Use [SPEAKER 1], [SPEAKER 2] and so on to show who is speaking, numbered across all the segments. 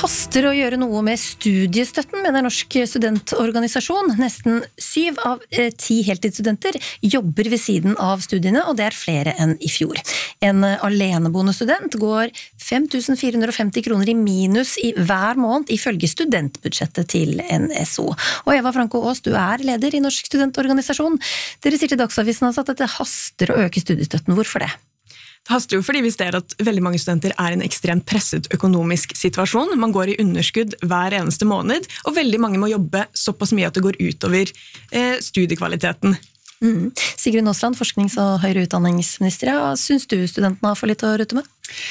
[SPEAKER 1] haster å gjøre noe med studiestøtten, mener Norsk studentorganisasjon. Nesten 7 av 10 heltidsstudenter jobber ved siden av studiene, og det er flere enn i fjor. En aleneboende student går 5.450 kroner i minus i hver måned ifølge studentbudsjettet til NSO. Og Eva Franco Aas, du er leder i Norsk studentorganisasjon. Dere sier til Dagsavisen altså at dette haster å øke studiestøtten. Hvorfor det?
[SPEAKER 2] Det haster jo fordi vi ser at veldig mange studenter er i en ekstremt presset økonomisk situasjon. Man går i underskudd hver eneste måned, og veldig mange må jobbe såpass mye at det går utover studiekvaliteten.
[SPEAKER 1] Sigrun Aasland, forsknings- og høyere utdanningsminister. Ja, synes du studentene har for litt å rutte med?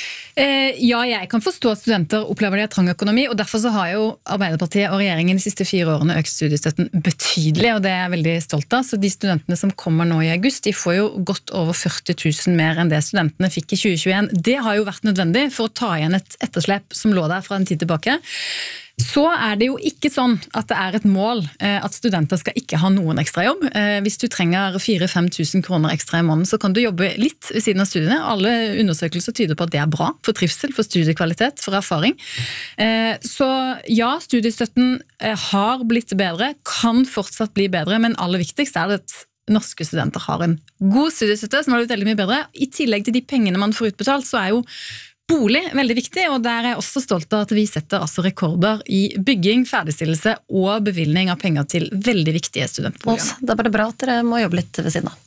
[SPEAKER 3] Ja, jeg kan forstå at studenter opplever det i trang økonomi, og derfor så har jo Arbeiderpartiet og regjeringen de siste 4 årene økt studiestøtten betydelig, og det er jeg veldig stolt av. Så de studentene som kommer nå i august, de får jo godt over 40 000 mer enn det studentene fikk i 2021. Det har jo vært nødvendig for å ta igjen et etterslep som lå der fra en tid tilbake. Så er det jo ikke sånn at det er et mål at studenter skal ikke ha noen ekstra jobb. Hvis du trenger 4-5 000 kroner ekstra i måneden, så kan du jobbe litt ved siden av studiene. Alle undersøkelser tyder på at det er bra for trivsel, for studiekvalitet, for erfaring. Så ja, studiestøtten har blitt bedre, kan fortsatt bli bedre, men aller viktigst er det at norske studenter har en god studiestøtte som har blitt veldig mye bedre. I tillegg til de pengene man får utbetalt, så er jo bolig veldig viktig, og der er jeg også stolt av at vi setter altså rekorder i bygging, ferdigstillelse og bevilgning av penger til veldig viktige studentboliger.
[SPEAKER 1] Det er bare bra at dere må jobbe litt ved siden av.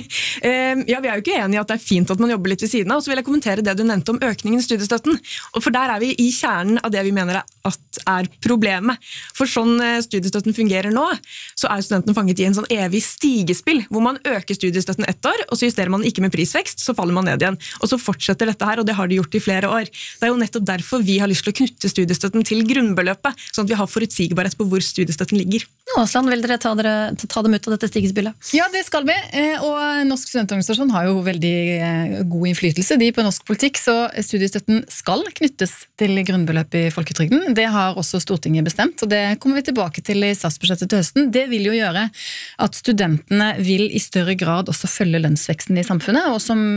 [SPEAKER 2] Ja, vi er jo ikke enige i at det er fint at man jobber litt ved siden av, og så vil jeg kommentere det du nevnte om økningen i studiestøtten. Og for der er vi i kjernen av det vi mener er problemet. For sånn studiestøtten fungerer nå, så er studentene fanget i en sånn evig stigespill, hvor man øker studiestøtten 1 år, og så justerer man ikke med prisvekst, så faller man ned igjen. Og så fortsetter dette her, og det har de gjort i flere år. Det er jo nettopp derfor vi har lyst til å knytte studiestøtten til grunnbeløpet, sånn at vi har forutsigbarhet på hvor studiestøtten ligger.
[SPEAKER 1] Aasland, vil dere ta dem ut av dette stigespillet?
[SPEAKER 3] Ja, det skal vi. Og Norsk studentorganisasjon har jo veldig god innflytelse på norsk politikk, så studiestøtten skal knyttes til grunnbeløpet i folketrygden. Det har også Stortinget bestemt, og det kommer vi tilbake til i statsbudsjettet til høsten. Det vil jo gjøre at studentene vil i større grad også følge lønnsveksten i samfunnet, og som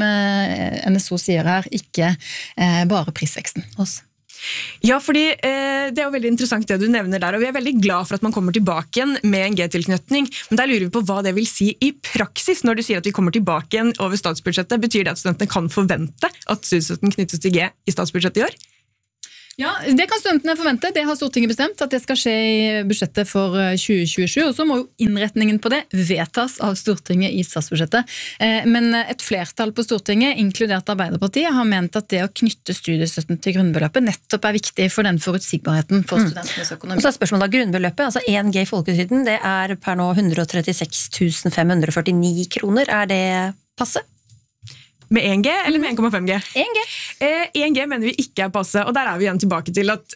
[SPEAKER 3] NSO sier her, ikke bare prisveksten.
[SPEAKER 2] Ja, fordi det er jo veldig interessant det du nevner der, og vi er veldig glad for at man kommer tilbake igjen med en G-tilknytning, men der lurer vi på hva det vil si i praksis når du sier at vi kommer tilbake igjen over statsbudsjettet. Betyr det at studentene kan forvente at studiestøtten knyttes til G i statsbudsjettet i år?
[SPEAKER 3] Ja, det kan studentene forvente. Det har Stortinget bestemt at det skal skje i budsjettet for 2027, og så må jo innretningen på det vedtas av Stortinget i statsbudsjettet. Men et flertall på Stortinget, inkludert Arbeiderpartiet, har ment at det å knytte studiestøtten til grunnbeløpet nettopp er viktig for den forutsigbarheten for studentenes økonomi.
[SPEAKER 1] Og så er spørsmålet grunnbeløpet, altså 1 G i folketrygden, det er per nå 136 549 kroner. Er det passe?
[SPEAKER 2] Med 1 G eller med 1,5 G?
[SPEAKER 1] 1 G.
[SPEAKER 2] 1 G mener vi ikke er passe, og der er vi igjen tilbake til at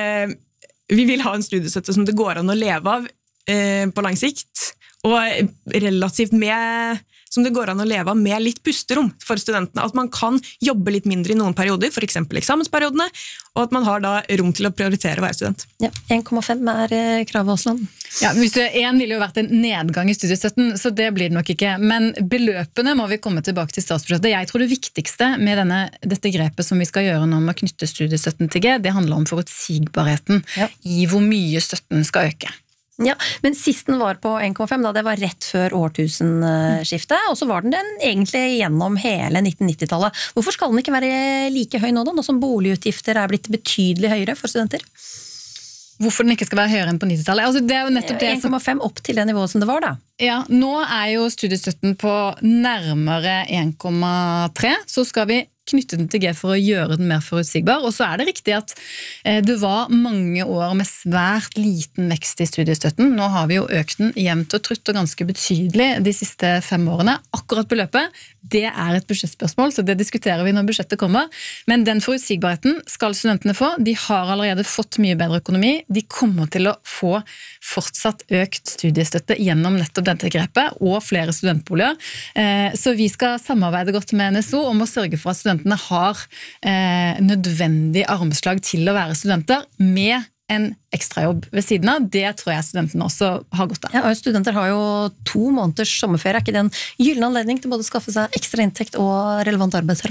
[SPEAKER 2] vi vil ha en studiestøtte som det går an å leve av på lang sikt, og relativt som det går an å leve av med litt pusterom for studentene. At man kan jobbe litt mindre i noen perioder, for eksempel eksamensperiodene, og at man har da rom til å prioritere å være student.
[SPEAKER 1] Ja, 1,5 er kravet, Aasland.
[SPEAKER 3] Ja, 1 ville jo vært en nedgang i studiestøtten, så det blir det nok ikke. Men beløpene må vi komme tilbake til statsbudsjettet. Jeg tror det viktigste med dette grepet som vi skal gjøre nå med å knytte studiestøtten til G, det handler om forutsigbarheten i hvor mye støtten skal øke.
[SPEAKER 1] Ja, men sist den var på 1,5, da det var rett før årtusenskiftet, og så var den egentlig gjennom hele 1990-tallet. Hvorfor skal den ikke være like høy nå da, nå som boligutgifter er blitt betydelig høyere for studenter?
[SPEAKER 3] Hvorfor den ikke skal være høyere enn på 90-tallet? Altså, det er jo nettopp det
[SPEAKER 1] 1,5 opp til det nivået som det var da.
[SPEAKER 3] Ja, nå er jo studiestøtten på nærmere 1,3, så skal vi knytte den til G for å gjøre den mer forutsigbar. Og så er det riktig at det var mange år med svært liten vekst i studiestøtten. Nå har vi jo økt den jevnt og trutt og ganske betydelig de siste 5 årene. Akkurat beløpet, det er et budsjettspørsmål, så det diskuterer vi når budsjettet kommer. Men den forutsigbarheten skal studentene få. De har allerede fått mye bedre økonomi. De kommer til å få fortsatt økt studiestøtte gjennom nettopp dette grepet, og flere studentboliger. Så vi skal samarbeide godt med NSO om å sørge for at studentene har nødvendig armslag til å være studenter med en ekstrajobb ved siden av. Det tror jeg studentene også har godt av.
[SPEAKER 1] Ja, og studenter har jo 2 måneders sommerferie. Er ikke det en gyllen anledning til både å skaffe seg ekstra inntekt og relevant arbeidserfaring?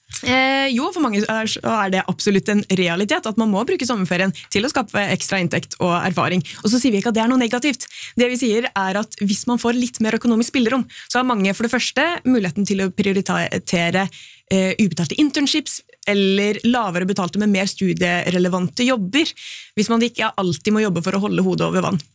[SPEAKER 2] Jo, for mange er det absolutt en realitet at man må bruke sommerferien til å skaffe ekstra inntekt og erfaring. Og så sier vi ikke at det er noe negativt. Det vi sier er at hvis man får litt mer økonomisk spillerom, så har mange for det første muligheten til å prioritere ubetalte internships eller lavere betalte med mer studierelevante jobber, hvis man ikke alltid må jobbe for å holde hodet over vann.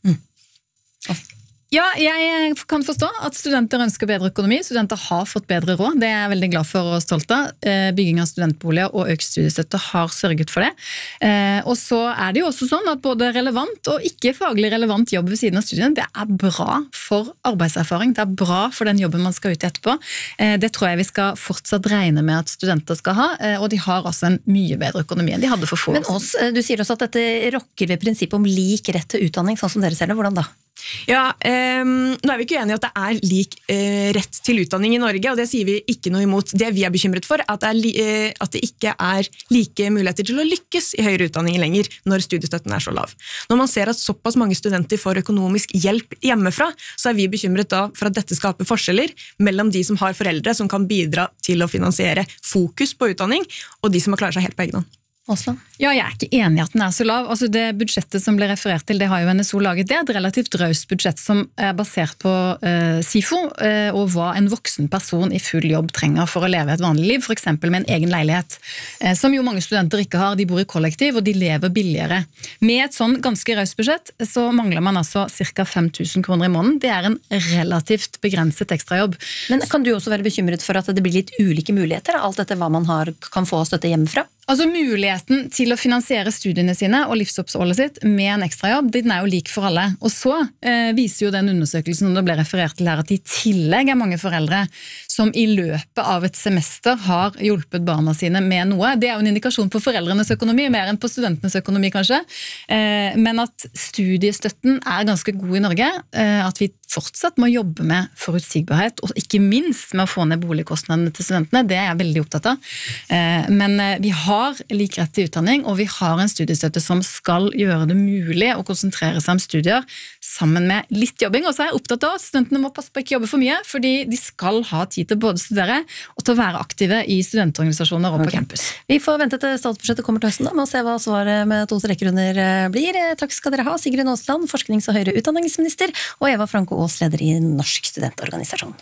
[SPEAKER 3] Ja, jeg kan forstå at studenter ønsker bedre økonomi. Studenter har fått bedre råd. Det er jeg veldig glad for og stolt av. Bygging av studentboliger og økt studiestøtte har sørget for det. Og så er det jo også sånn at både relevant og ikke faglig relevant jobb ved siden av studien, det er bra for arbeidserfaring. Det er bra for den jobben man skal ut i etterpå. Det tror jeg vi skal fortsatt regne med at studenter skal ha, og de har også en mye bedre økonomi enn de hadde for få år siden.
[SPEAKER 1] Men du sier også at dette rokker ved prinsippet om lik rett til utdanning, sånn som dere ser det. Hvordan da?
[SPEAKER 2] Ja, nå er vi ikke enige at det er lik rett til utdanning i Norge, og det sier vi ikke noe imot. Det vi er bekymret for, at det ikke er like muligheter til å lykkes i høyere utdanning lenger når studiestøtten er så lav. Når man ser at såpass mange studenter får økonomisk hjelp hjemmefra, så er vi bekymret da for at dette skaper forskjeller mellom de som har foreldre som kan bidra til å finansiere fokus på utdanning, og de som har klart seg helt på egen hånd.
[SPEAKER 1] Oslo?
[SPEAKER 3] Ja, jeg er ikke enig i at den er så lav. Altså det budsjettet som ble referert til, det har jo NSO laget. Det er et relativt raust budsjett som er basert på SIFO, og hva en voksen person i full jobb trenger for å leve et vanlig liv, for eksempel med en egen leilighet, som jo mange studenter ikke har. De bor i kollektiv, og de lever billigere. Med et sånn ganske raust budsjett, så mangler man altså ca. 5 000 kroner i måneden. Det er en relativt begrenset ekstrajobb.
[SPEAKER 1] Men kan du også være bekymret for at det blir litt ulike muligheter, alt etter hva man kan få støtte hjemmefra?
[SPEAKER 3] Altså muligheten til å finansiere studiene sine og livsoppholdet sitt med en ekstrajobb, den er jo lik for alle. Og så viser jo den undersøkelsen som det ble referert til her, at i tillegg er mange foreldre som i løpet av et semester har hjulpet barna sine med noe. Det er jo en indikasjon på foreldrenes økonomi, mer enn på studentenes økonomi kanskje. Men at studiestøtten er ganske god i Norge, at vi fortsatt må jobbe med forutsigbarhet, og ikke minst med å få ned boligkostnadene til studentene, det er jeg veldig opptatt av. Men vi har lik rett til utdanning, og vi har en studiestøtte som skal gjøre det mulig å konsentrere seg om studier sammen med litt jobbing. Og så er jeg opptatt av at studentene må passe på å ikke jobbe for mye, fordi de skal ha tid til både å studere og til å være aktive i studentorganisasjoner og på campus.
[SPEAKER 1] Vi får vente til statsbudsjettet kommer til høsten da, med å se hva svaret med 2 streker under blir. Takk skal dere ha, Sigrun Aasland, forsknings- og høyere utdanningsminister, og Eva Franco Aas, leder i Norsk studentorganisasjon.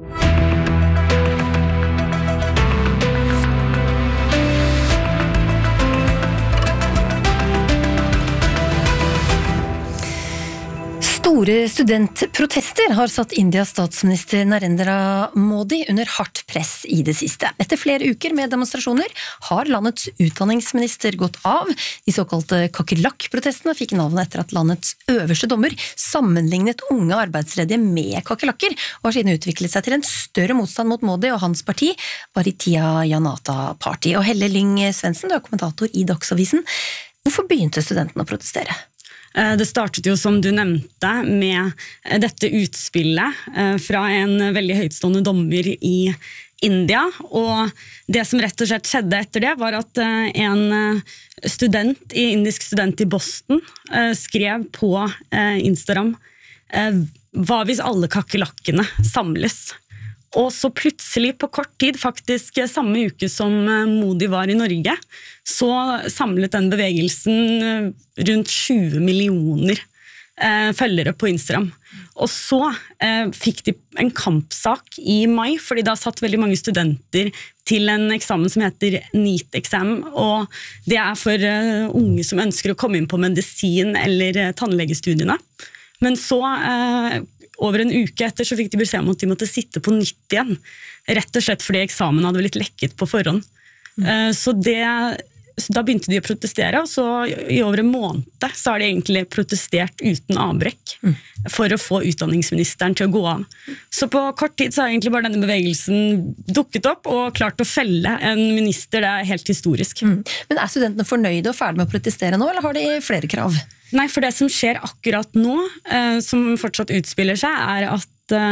[SPEAKER 1] Store studentprotester har satt Indias statsminister Narendra Modi under hardt press i det siste. Etter flere uker med demonstrasjoner har landets utdanningsminister gått av. De såkalte kakerlakk-protestene fikk navnet etter at landets øverste dommer sammenlignet unge arbeidsledige med kakerlakker, og har siden utviklet seg til en større motstand mot Modi og hans parti, Bharatiya Janata Party. Og Helle Lyng Svendsen, du er kommentator i Dagsavisen. Hvorfor begynte studentene å protestere?
[SPEAKER 4] Det startet jo, som du nevnte, med dette utspillet fra en veldig høytstående dommer i India, og det som rett og slett skjedde etter det var at en indisk student i Boston skrev på Instagram hva hvis alle kakerlakkene samles? Og så plutselig på kort tid, faktisk samme uke som Modi var i Norge, så samlet den bevegelsen rundt 20 millioner følgere på Instagram. Og så fikk de en kampsak i mai, fordi da satt veldig mange studenter til en eksamen som heter NEET-eksamen, og det er for unge som ønsker å komme inn på medisin eller tannlegestudiene. Men så over en uke etter så fikk de beskjed om at de måtte sitte på nytt igjen, rett og slett fordi eksamen hadde blitt lekket på forhånd. Så da begynte de å protestere, og så i over en måned så har de egentlig protestert uten avbrekk for å få utdanningsministeren til å gå av. Så på kort tid så har egentlig bare denne bevegelsen dukket opp og klart å felle en minister. Det er helt historisk.
[SPEAKER 1] Men er studentene fornøyde og ferdig med å protestere nå, eller har de flere krav?
[SPEAKER 4] Nei, for det som skjer akkurat nå, som fortsatt utspiller seg, er at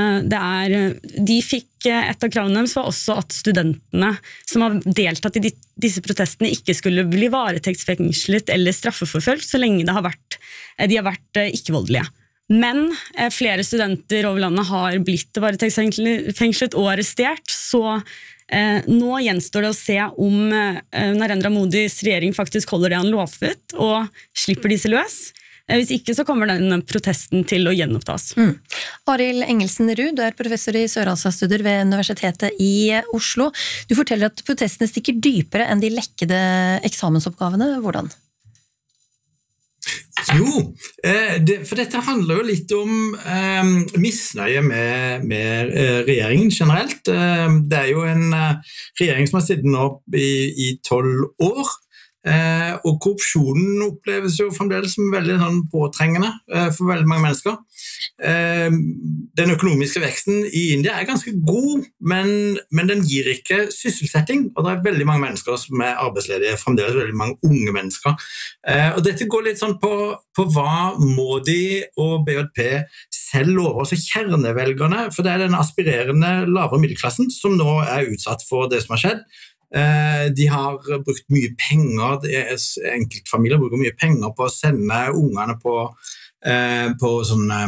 [SPEAKER 4] de fikk et av kravene deres var også at studentene som har deltatt i disse protestene ikke skulle bli varetektsfengslet eller straffeforfølgt så lenge de har vært ikke-voldelige. Men flere studenter over landet har blitt varetektsfengslet og arrestert, så Nå gjenstår det å se om Narendra Modis regjering faktisk holder det han lovet, og slipper disse løs. Hvis ikke så kommer denne protesten til å gjenopptas.
[SPEAKER 1] Arild Engelsen Ruud, du professor i Sør-Asia-studier ved Universitetet i Oslo. Du forteller at protestene stikker dypere enn de lekkede eksamensoppgavene. Hvordan?
[SPEAKER 5] Jo, for dette handler jo litt om misnøye med regjeringen generelt. Det jo en regjering som har sittet nå i 12 år, og korrupsjonen oppleves jo fremdeles som veldig påtrengende for veldig mange mennesker. Den økonomiske veksten i India ganske god, men den gir ikke sysselsetting, og det veldig mange mennesker som arbeidsledige, fremdeles veldig mange unge mennesker. Og dette går litt sånn på hva Modi og BJP selv lover, altså kjernevelgerne, for det den aspirerende lavere middelklassen som nå utsatt for det som har skjedd. De har brukt mye penger, enkeltfamilier bruker mye penger på å sende ungene på sånne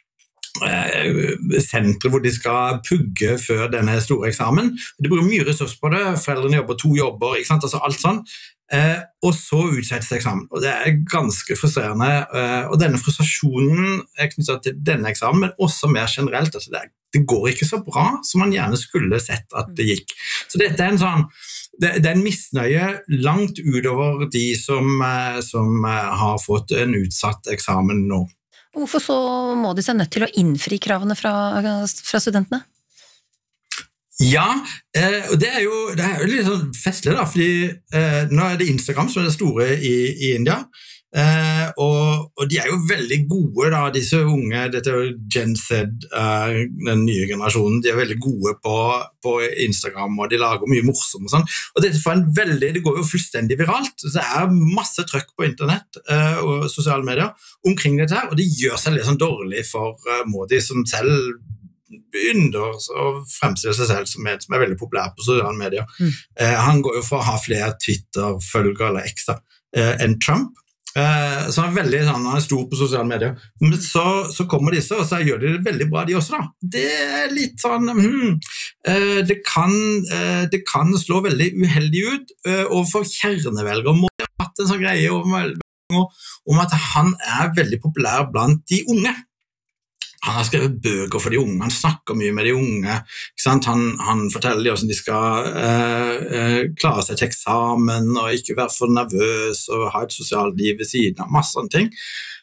[SPEAKER 5] sentre hvor de skal pugge før denne store eksamen. De bruker mye ressurser på det, foreldrene jobber 2 jobber, ikke sant? Altså alt sånn. Og så utsettes eksamen, og det ganske frustrerende, og denne frustrasjonen knyttet til denne eksamen, men også mer generelt, altså det går ikke så bra som man gjerne skulle sett at det gikk. Så dette en sånn, det en misnøye langt utover de som har fått en utsatt eksamen nå.
[SPEAKER 1] Hvorfor så må de seg nødt til å innfri kravene fra studentene?
[SPEAKER 5] Ja, og det jo litt sånn festlig da, fordi nå det Instagram som det store i India, og de jo veldig gode da, disse unge, dette jo Gen Z, den nye generasjonen, de veldig gode på Instagram, og de lager mye morsomt og sånn, og det går jo fullstendig viralt, så det masse trøkk på internett og sosiale medier omkring dette her, og det gjør seg litt sånn dårlig for Modi som selv begynner å fremstille seg selv som veldig populær på sosiale medier. Han går jo for å ha flere Twitter-følgere eller ekstra enn Trump, så han veldig han stor på sosiale medier. Men så kommer disse, og så gjør de det veldig bra de også da. Det litt sånn, det kan slå veldig uheldig ut overfor kjernevelgere. Må ha hatt en sånn greie om at han veldig populær blant de unge. Han har skrevet bøker for de unge, han snakker mye med de unge, ikke sant? Han forteller hvordan de skal klare seg til eksamen, og ikke være for nervøs, og ha et sosialt liv ved siden av, masse sånne ting.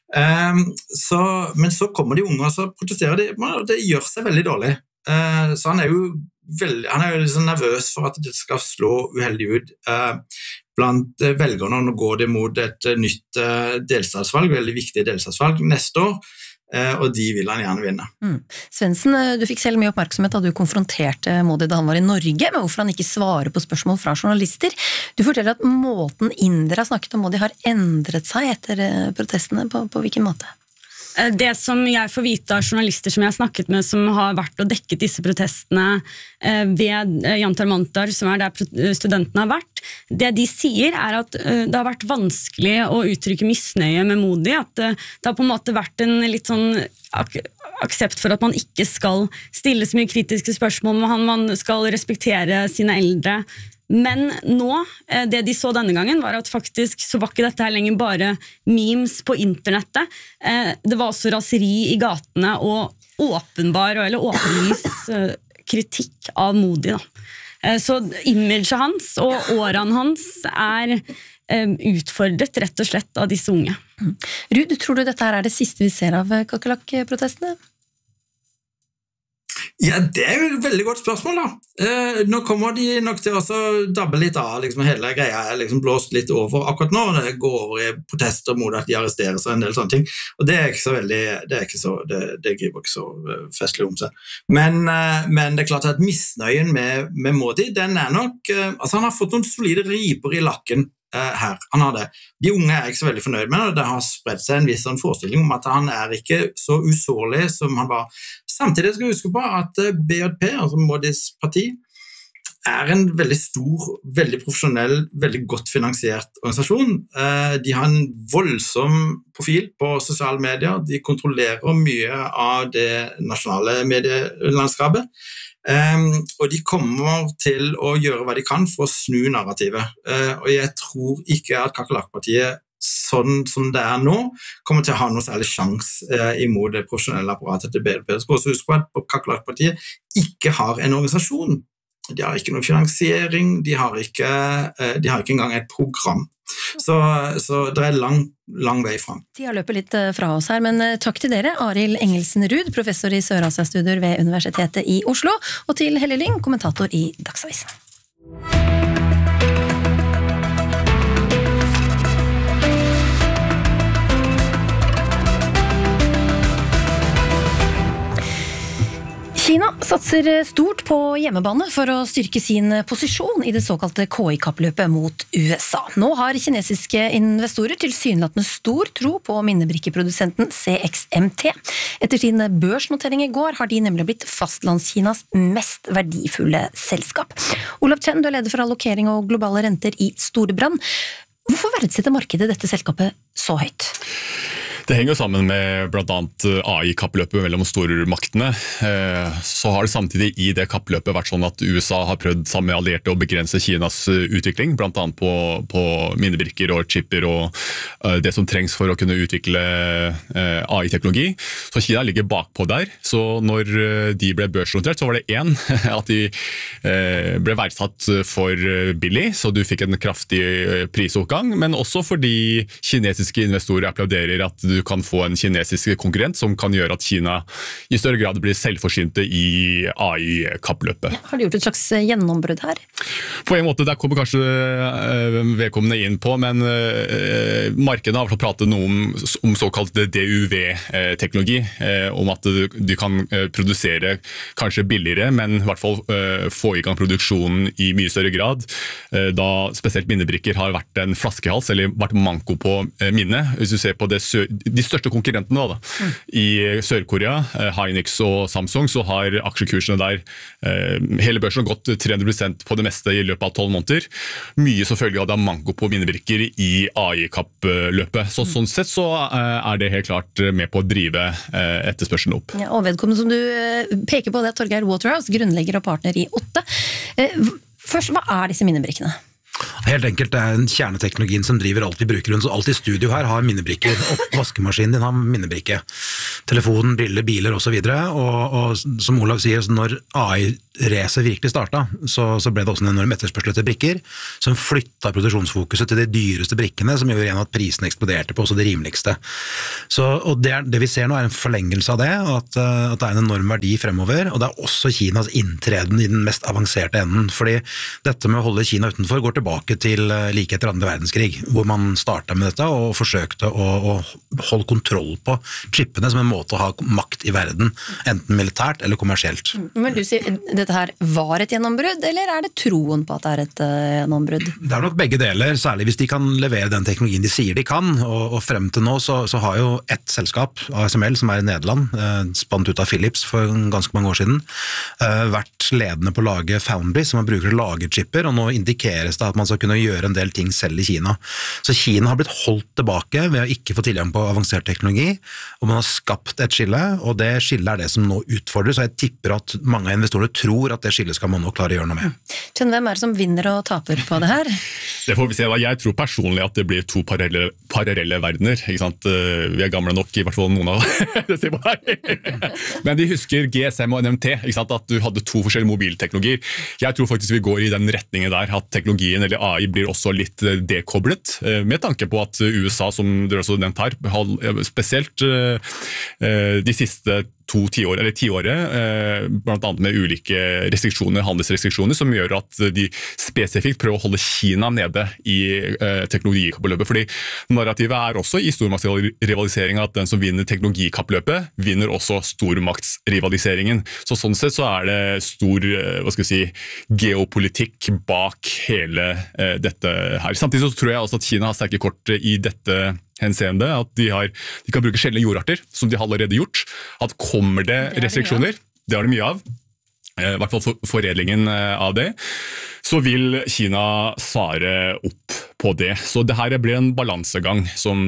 [SPEAKER 5] Men så kommer de unge, og så protesterer de, og det gjør seg veldig dårlig. Så han jo litt sånn nervøs for at det skal slå uheldig ut blant velgerne. Nå går det mot et nytt delstatsvalg, veldig viktig delstatsvalg neste år, og de vil han gjerne vinne.
[SPEAKER 1] Svendsen, du fikk selv mye oppmerksomhet da du konfronterte Modi da han var i Norge, med hvorfor han ikke svarer på spørsmål fra journalister. Du forteller at måten indere har snakket om Modi har endret seg etter protestene. På hvilken måte?
[SPEAKER 4] Det som jeg får vite av journalister som jeg har snakket med, som har vært og dekket disse protestene ved Jantar Mantar, som der studentene har vært, det de sier at det har vært vanskelig å uttrykke misnøye med Modi, at det har på en måte vært en litt sånn aksept for at man ikke skal stille så mye kritiske spørsmål, man skal respektere sine eldre. Men nå, det de så denne gangen, var at faktisk så var ikke dette her lenger bare memes på internettet. Det var også raseri i gatene og åpenlys kritikk av Modi. Så imaget hans og årene hans utfordret rett og slett av disse unge.
[SPEAKER 1] Ruud, tror du dette her det siste vi ser av kakerlakk-protestene?
[SPEAKER 5] Ja, det jo et veldig godt spørsmål da. Nå kommer de nok til å dabbe litt av, liksom hele greia liksom blåst litt over akkurat nå, det går over i protester mot at de arresteres og en del sånne ting, og det ikke så veldig, det griper ikke så festlig om seg. Men det klart at misnøyen med Modi, den nok, altså han har fått noen solide riper i lakken her, han har det. De unge ikke så veldig fornøyd med det, og det har spredt seg en viss sånn forestilling om at han ikke så usårlig som han var. Samtidig skal vi huske på at BJP, altså Modis parti, en veldig stor, veldig profesjonell, veldig godt finansiert organisasjon. De har en voldsom profil på sosiale medier, de kontrollerer mye av det nasjonale medielandskapet, Og de kommer til å gjøre hva de kan for å snu narrativet. Og jeg tror ikke at Kakerlakkpartiet, sånn som det nå, kommer til å ha noe særlig sjans imot det profesjonelle apparatet til BDP. Så skal også huske på at Kakerlakkpartiet ikke har en organisasjon. De har ikke noen finansiering, de har ikke engang et program. Så det lang vei frem.
[SPEAKER 1] Tida løper litt fra oss her, men takk til dere, Arild Engelsen-Ruud, professor i Sør-Asia-studier ved Universitetet i Oslo, og til Helle Lyng, kommentator i Dagsavisen. Kina satser stort på hjemmebane for å styrke sin posisjon i det såkalte KI-kappløpet mot USA. Nå har kinesiske investorer tilsynelatende stor tro på minnebrikkeprodusenten CXMT. Etter sin børsnotering i går har de nemlig blitt fastlandskinas mest verdifulle selskap. Olav Chen, du er leder for allokering og globale renter i Storebrand. Hvorfor verdsetter markedet dette selskapet så høyt?
[SPEAKER 6] Det henger sammen med blant annet AI-kappløpet mellom stormaktene. Så har det samtidig i det kappløpet vært sånn at USA har prøvd sammen med allierte å begrense Kinas utvikling, blant annet på minnebrikker og chipper og det som trengs for å kunne utvikle AI-teknologi. Så Kina ligger bakpå der. Så når de ble børsnotert, så var det at de ble verdsatt for billig, så du fikk en kraftig prisoppgang, men også fordi kinesiske investorer applauderer at du kan få en kinesisk konkurrent som kan gjøre at Kina i større grad blir selvforsynte i AI-kappløpet.
[SPEAKER 1] Har de gjort et slags gjennombrudd her?
[SPEAKER 6] På en måte, der kommer kanskje vedkommende inn på, men markedet har pratet noe om såkalt DUV-teknologi, om at de kan produsere kanskje billigere, men i hvert fall få i gang produksjonen i mye større grad, da spesielt minnebrikker har vært en flaskehals, eller vært manko på minne. Hvis du ser på de største konkurrentene i Sør-Korea, Hynix og Samsung, så har aksjekursene der, hele børsen har gått 300% på det meste i løpet av 12 måneder. Mye så følger av det manko på minnebrikker i AI-kappløpet. Så sånn sett så er det helt klart med på å drive etterspørselen opp.
[SPEAKER 1] Ja, og vedkommende som du peker på det, Torgeir Waterhouse, grunnlegger og partner i Otte. Først, hva er disse minnebrikkene?
[SPEAKER 7] Helt enkelt, det er en kjerneteknologien som driver alt vi bruker rundt, så alt i studio her har minnebrikker, vaskemaskinen din har minnebrikke, telefonen, briller, biler og så videre, og som Olav sier, når AI-racet virkelig startet, så ble det også en enorm etterspørsel etter brikker, som flyttet produksjonsfokuset til de dyreste brikkene, som gjør igjen at prisen eksploderte på også det rimeligste. Og det vi ser nå er en forlengelse av det, at det er en enorm verdi fremover, og det er også Kinas inntreden i den mest avanserte enden, fordi dette med å holde Kina utenfor går tilbake til like etter andre verdenskrig, hvor man startet med dette og forsøkte å holde kontroll på chippene som en måte å ha makt i verden, enten militært eller kommersielt.
[SPEAKER 1] Men du sier, dette her var et gjennombrudd, eller er det troen på at det er et gjennombrudd? Det
[SPEAKER 7] er nok begge deler, særlig hvis de kan levere den teknologien de sier de kan, og frem til nå så har jo ett selskap, ASML, som er i Nederland, spant ut av Philips for ganske mange år siden, vært ledende på å lage Foundry, som man bruker å lage chipper, og nå indikeres det at man skal kunne gjøre en del ting selv i Kina. Så Kina har blitt holdt tilbake ved å ikke få tilgang på avansert teknologi, og man har skapt et skille, og det skillet er det som nå utfordres, og jeg tipper at mange av investorene tror at det skillet skal man nå klare å gjøre noe med.
[SPEAKER 1] Hvem er det som vinner og taper på det her?
[SPEAKER 6] Det får vi se. Jeg tror personlig at det blir to parallelle verdener, ikke sant? Vi er gamle nok, i hvert fall noen av det ser på her. Men de husker GSM og NMT, ikke sant? At du hadde to forskjellige mobilteknologier. Jeg tror faktisk vi går i den retningen der, at teknologien eller AI blir også litt dekoblet, med tanke på at USA, som dere også nevnt her, har spesielt de siste 10 året, blant annet med ulike restriksjoner, handelsrestriksjoner, som gjør at de spesifikt prøver å holde Kina nede i teknologikappløpet. Fordi narrativet er også i stormaktsrivaliseringen at den som vinner teknologikappløpet, vinner også stormaktsrivaliseringen. Så sånn sett så er det stor, geopolitikk bak hele dette her. Samtidig så tror jeg også at Kina har sterke kort i dette henseende, at de kan bruke sjeldne jordarter, som de har allerede gjort. At kommer det restriksjoner, det har de mye av, I hvert fall foredlingen av det, så vil Kina svare opp på det. Så det her blir en balansegang som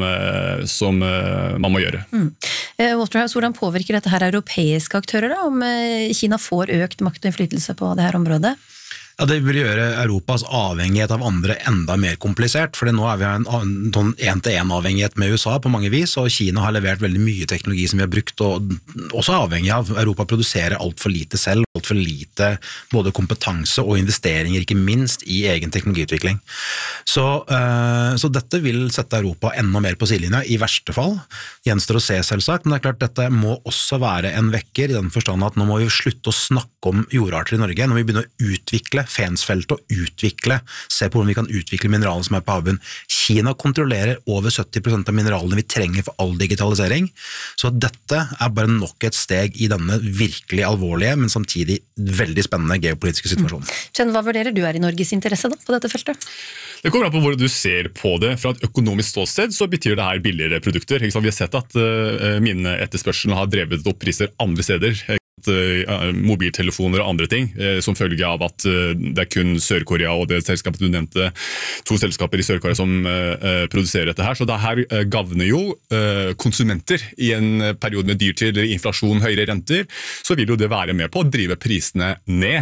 [SPEAKER 6] man må gjøre.
[SPEAKER 1] Waterhouse, hvordan påvirker dette her europeiske aktører da, om Kina får økt makt og innflytelse på det her området?
[SPEAKER 7] Ja, det vil gjøre Europas avhengighet av andre enda mer komplisert, for nå vi en en-til-en-avhengighet med USA på mange vis, og Kina har levert veldig mye teknologi som vi har brukt, og også avhengig av Europa produserer alt for lite selv, alt for lite både kompetanse og investeringer, ikke minst i egen teknologiutvikling. Så dette vil sette Europa enda mer på sidelinja, i verste fall. Gjenstår å se selvsagt, men det klart dette må også være en vekker, i den forstand at nå må vi slutte å snakke om jordarter i Norge, når vi begynner å utvikle Fensfeltet og se på hvordan vi kan utvikle mineralene som på havbunnen. Kina kontrollerer over 70% av mineralene vi trenger for all digitalisering, så dette bare nok et steg i denne virkelig alvorlige, men samtidig veldig spennende geopolitiske situasjonen.
[SPEAKER 1] Chen, hva vurderer du i Norges interesse da, på dette feltet?
[SPEAKER 6] Det kommer an på hvordan du ser på det. Fra et økonomisk ståsted så betyr det her billigere produkter. Vi har sett at minneetterspørselen har drevet opp priser andre steder. Mobiltelefoner og andre ting, som følge av at det kun Sør-Korea og det selskapet du nevnte, 2 selskaper i Sør-Korea som produserer dette her. Så det her gavner jo konsumenter i en periode med dyrtid, eller inflasjon, høyere renter, så vil jo det være med på å drive prisene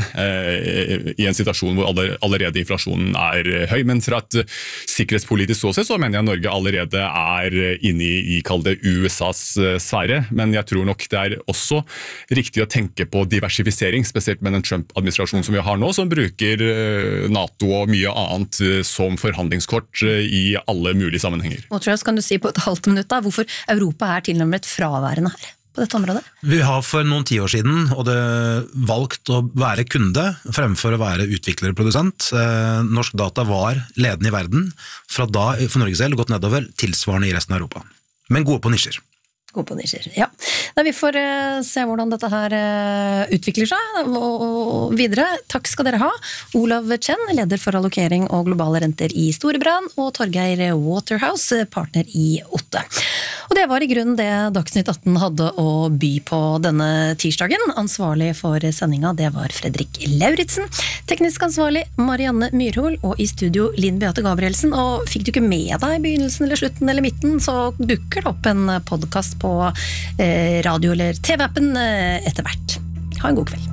[SPEAKER 6] ned i en situasjon hvor allerede inflasjonen høy. Men fra et sikkerhetspolitisk ståsted så mener jeg Norge allerede inne i kall det USAs sfære, men jeg tror nok det også riktig å tenke på diversifisering, spesielt med den Trump-administrasjonen som vi har nå, som bruker NATO og mye annet som forhandlingskort i alle mulige sammenhenger.
[SPEAKER 1] Waterhouse, kan du si på et halvt minutt da, hvorfor Europa tilnærmet fraværende her på dette området? Vi
[SPEAKER 7] har for noen 10 år siden valgt å være kunde fremfor å være utvikler og produsent. Norsk Data var ledende i verden, fra da for Norges del gått nedover, tilsvarende i resten av Europa. Men gode på nisjer.
[SPEAKER 1] God på nisjer, ja. Vi får se hvordan dette her utvikler seg og videre. Takk skal dere ha. Olav Chen, leder for allokering og globale renter i Storebrand, og Torgeir Waterhouse, partner i Otte. Og det var i grunnen det Dagsnytt 18 hadde å by på denne tirsdagen. Ansvarlig for sendinga, det var Fredrik Lauritsen. Teknisk ansvarlig Marianne Myrhol, og i studio Linn Beate Gabrielsen. Og fikk du ikke med deg begynnelsen eller slutten eller midten, så dukker det opp en podcast på radio- eller TV-appen etter hvert. Ha en god kveld.